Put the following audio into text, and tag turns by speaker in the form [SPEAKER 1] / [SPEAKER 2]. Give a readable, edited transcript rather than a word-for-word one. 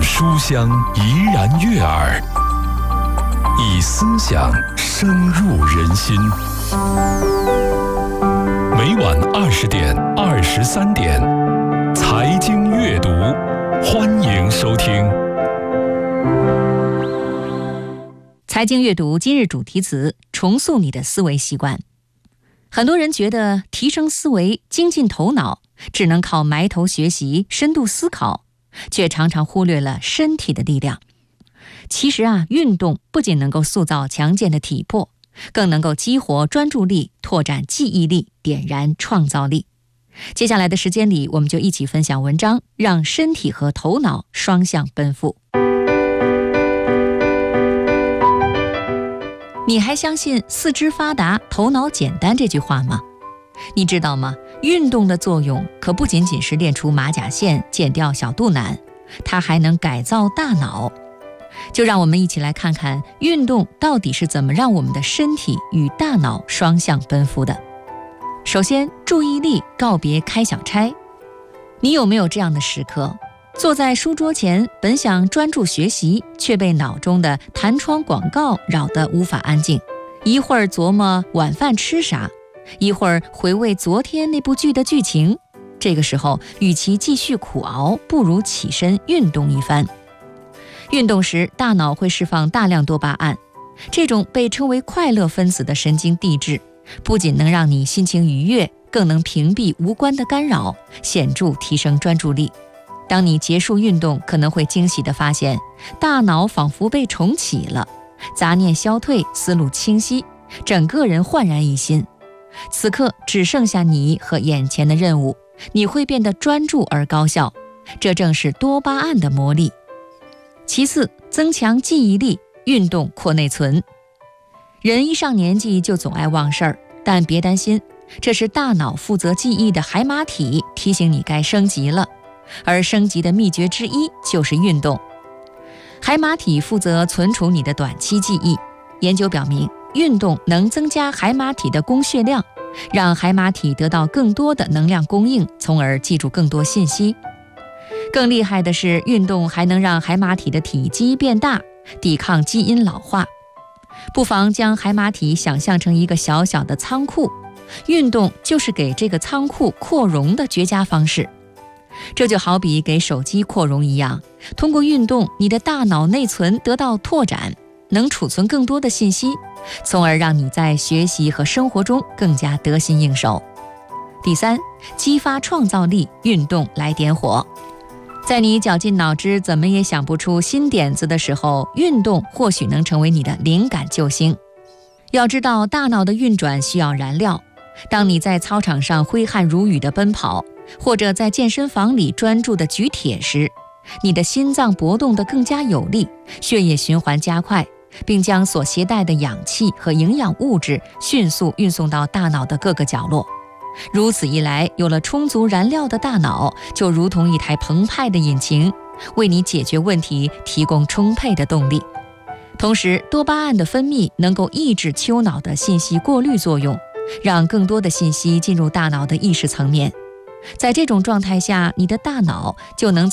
[SPEAKER 1] 书香怡然悦耳，以思想深入人心。每晚20点、23点，财经阅读，欢迎收听。
[SPEAKER 2] 财经阅读今日主题词：重塑你的思维习惯。很多人觉得提升思维、精进头脑只能靠埋头学习、深度思考，却常常忽略了身体的力量。其实运动不仅能够塑造强健的体魄，更能够激活专注力、拓展记忆力、点燃创造力。接下来的时间里，我们就一起分享文章，让身体和头脑双向奔赴。你还相信四肢发达、头脑简单这句话吗？你知道吗？运动的作用可不仅仅是练出马甲线、减掉小肚腩，它还能改造大脑。就让我们一起来看看运动到底是怎么让我们的身体与大脑双向奔赴的。首先，注意力告别开小差。你有没有这样的时刻？坐在书桌前，本想专注学习，却被脑中的弹窗广告扰得无法安静。一会儿琢磨晚饭吃啥，一会儿回味昨天那部剧的剧情。这个时候，与其继续苦熬，不如起身运动一番。运动时，大脑会释放大量多巴胺，这种被称为快乐分子的神经递质，不仅能让你心情愉悦，更能屏蔽无关的干扰，显著提升专注力。当你结束运动，可能会惊喜地发现，大脑仿佛被重启了，杂念消退，思路清晰，整个人焕然一新。此刻只剩下你和眼前的任务，你会变得专注而高效，这正是多巴胺的魔力。其次，增强记忆力，运动扩内存。人一上年纪就总爱忘事儿，但别担心，这是大脑负责记忆的海马体提醒你该升级了。而升级的秘诀之一就是运动。海马体负责存储你的短期记忆，研究表明，运动能增加海马体的供血量，让海马体得到更多的能量供应，从而记住更多信息。更厉害的是，运动还能让海马体的体积变大，抵抗基因老化。不妨将海马体想象成一个小小的仓库，运动就是给这个仓库扩容的绝佳方式。这就好比给手机扩容一样，通过运动，你的大脑内存得到拓展，能储存更多的信息，从而让你在学习和生活中更加得心应手。第三，激发创造力，运动来点火。在你绞尽脑汁怎么也想不出新点子的时候，运动或许能成为你的灵感救星。要知道，大脑的运转需要燃料。当你在操场上挥汗如雨地奔跑，或者在健身房里专注地举铁时，你的心脏搏动得更加有力，血液循环加快，并将所携带的氧气和营养物质迅速运送到大脑的各个角落。如此一来，有了充足燃料的大脑，就如同一台澎湃的引擎，为你解决问题提供充沛的动力。同时，多巴胺的分泌能够抑制丘脑的信息过滤作用，让更多的信息进入大脑的意识层面。在这种状态下，你的大脑就能